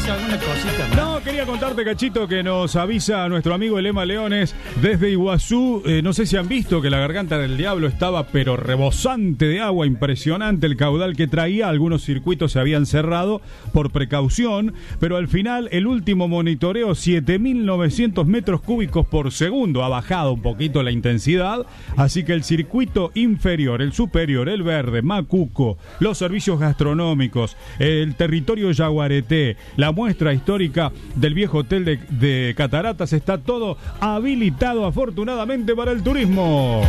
alguna cosita más. No, quería contarte, Cachito, que nos avisa nuestro amigo Elema Leones desde Iguazú. No sé si han visto que la Garganta del Diablo estaba pero rebosante de agua, impresionante el caudal que traía. Algunos circuitos se habían cerrado por precaución, pero al final el último monitoreo, 7.900 metros cúbicos por segundo. Ha bajado un poquito la intensidad, así que el circuito inferior, el superior, el verde, Macuco, los servicios gastronómicos, el territorio Yaguareté, la muestra histórica del viejo hotel de Cataratas, está todo habilitado afortunadamente para el turismo.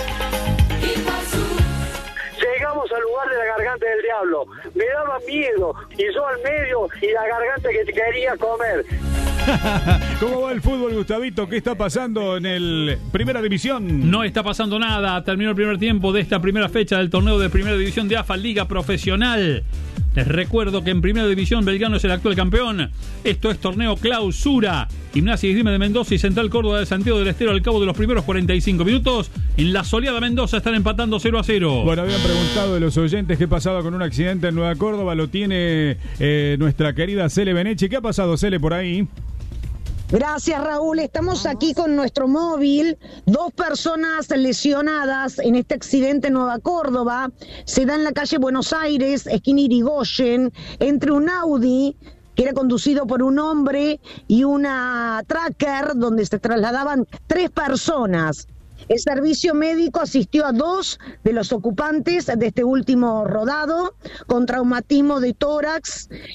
Llegamos al lugar de la Garganta del Diablo. Me daba miedo y yo al medio y la garganta que quería comer. ¿Cómo va el fútbol, Gustavito? ¿Qué está pasando en el Primera División? No está pasando nada. Terminó el primer tiempo de esta primera fecha del torneo de Primera División de AFA Liga Profesional. Les recuerdo que en Primera División Belgrano es el actual campeón. Esto es torneo clausura. Gimnasia y Esgrima de Mendoza y Central Córdoba de Santiago del Estero al cabo de los primeros 45 minutos. En la soleada Mendoza están empatando 0-0. Bueno, habían preguntado de los oyentes qué pasaba con un accidente en Nueva Córdoba. Lo tiene nuestra querida Cele Benechi. ¿Qué ha pasado, Cele, por ahí? Gracias, Raúl. Estamos aquí con nuestro móvil. 2 personas lesionadas en este accidente en Nueva Córdoba. Se da en la calle Buenos Aires, esquina Irigoyen, entre un Audi que era conducido por un hombre y una Tracker donde se trasladaban 3 personas. El servicio médico asistió a 2 de los ocupantes de este último rodado con traumatismo de tórax